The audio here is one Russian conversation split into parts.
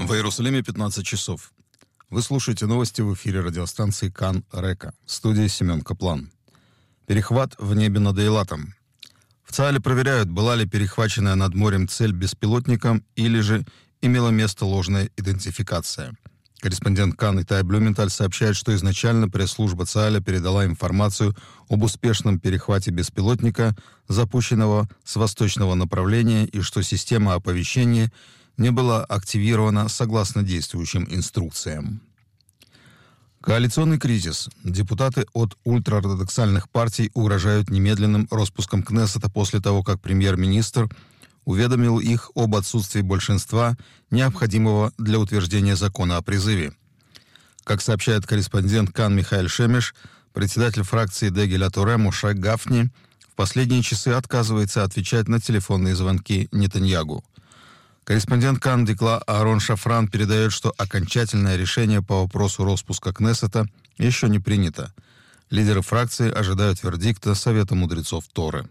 В Иерусалиме 15 часов. Вы слушаете новости в эфире радиостанции Кан Река. В студии Семен Каплан. Перехват в небе над Эйлатом. В ЦАЭЛе проверяют, была ли перехваченная над морем цель беспилотником или же имела место ложная идентификация. Корреспондент Кан Итай Блюменталь сообщает, что изначально пресс-служба ЦАЭЛа передала информацию об успешном перехвате беспилотника, запущенного с восточного направления, и что система оповещения не была активирована согласно действующим инструкциям. Коалиционный кризис. Депутаты от ультраортодоксальных партий угрожают немедленным распуском Кнессета после того, как премьер-министр уведомил их об отсутствии большинства, необходимого для утверждения закона о призыве. Как сообщает корреспондент Кан Михаэль Шемеш, председатель фракции Дегель АТОРЕ Моше Гафни в последние часы отказывается отвечать на телефонные звонки Нетаньягу. Корреспондент Кан Дикла Аарон Шафран передает, что окончательное решение по вопросу распуска Кнессета еще не принято. Лидеры фракции ожидают вердикта Совета мудрецов Торы.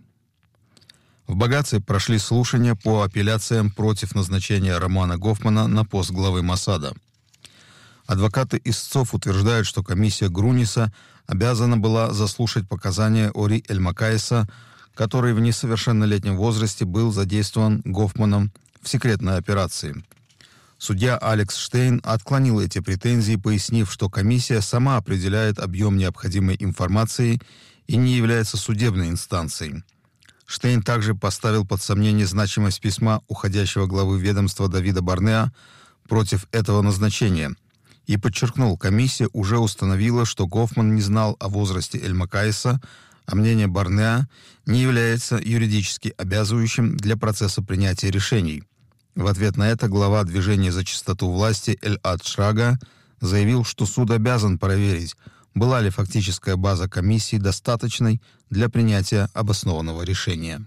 В Багаце прошли слушания по апелляциям против назначения Романа Гофмана на пост главы Моссада. Адвокаты истцов утверждают, что комиссия Груниса обязана была заслушать показания Ори Эль-Макайса, который в несовершеннолетнем возрасте был задействован Гофманом в секретной операции. Судья Алекс Штейн отклонил эти претензии, пояснив, что комиссия сама определяет объем необходимой информации и не является судебной инстанцией. Штейн также поставил под сомнение значимость письма уходящего главы ведомства Давида Барнеа против этого назначения и подчеркнул, комиссия уже установила, что Гофман не знал о возрасте Эль-Макайса, а мнение Барнеа не является юридически обязывающим для процесса принятия решений. В ответ на это глава движения за чистоту власти Эль-Ад Шрага заявил, что суд обязан проверить, была ли фактическая база комиссии достаточной для принятия обоснованного решения.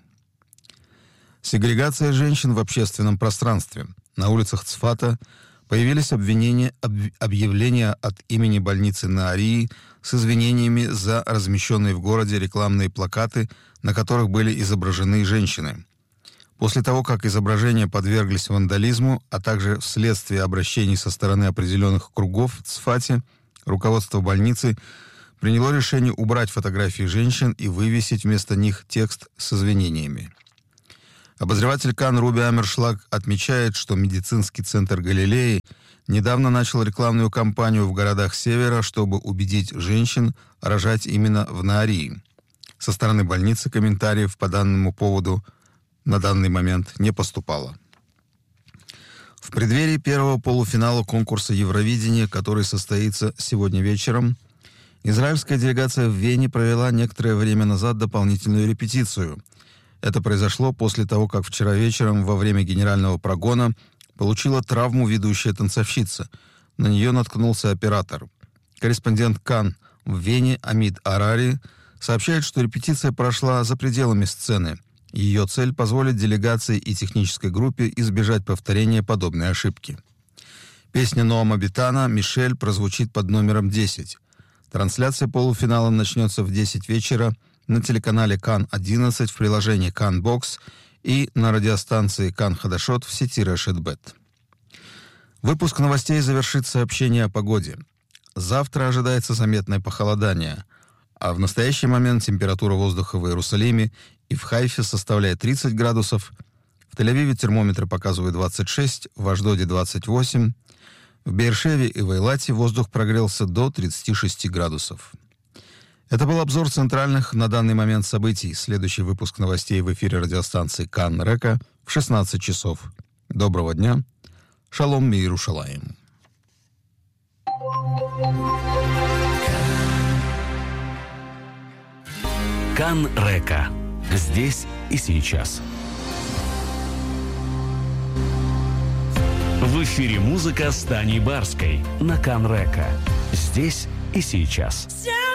Сегрегация женщин в общественном пространстве. На улицах Цфата появились объявления от имени больницы Наарии с извинениями за размещенные в городе рекламные плакаты, на которых были изображены женщины. После того, как изображения подверглись вандализму, а также вследствие обращений со стороны определенных кругов в Цфате, руководство больницы приняло решение убрать фотографии женщин и вывесить вместо них текст с извинениями. Обозреватель Кан Руби Амершлаг отмечает, что медицинский центр Галилеи недавно начал рекламную кампанию в городах Севера, чтобы убедить женщин рожать именно в Наарии. Со стороны больницы комментариев по данному поводу на данный момент не поступало. В преддверии первого полуфинала конкурса Евровидения, который состоится сегодня вечером, израильская делегация в Вене провела некоторое время назад дополнительную репетицию. Это произошло после того, как вчера вечером во время генерального прогона получила травму ведущая танцовщица. На нее наткнулся оператор. Корреспондент Кан в Вене Амид Арари сообщает, что репетиция прошла за пределами сцены. Ее цель — позволить делегации и технической группе избежать повторения подобной ошибки. Песня Ноама Битана «Мишель» прозвучит под номером 10. Трансляция полуфинала начнется в 10 вечера на телеканале Кан-11 в приложении Кан-Бокс и на радиостанции Кан-Хадашот в сети Решет-Бет. Выпуск новостей завершит сообщение о погоде. Завтра ожидается заметное похолодание, а в настоящий момент температура воздуха в Иерусалиме и в Хайфе составляет 30 градусов, в Тель-Авиве термометры показывают 26, в Ашдоде 28, в Беэр-Шеве и в Эйлате воздух прогрелся до 36 градусов. Это был обзор центральных на данный момент событий. Следующий выпуск новостей в эфире радиостанции Кан Река в 16 часов. Доброго дня. Шалом Миерушалаим. Кан Река. Здесь и сейчас. В эфире музыка с Таней Барской на Кан Река. Здесь и сейчас.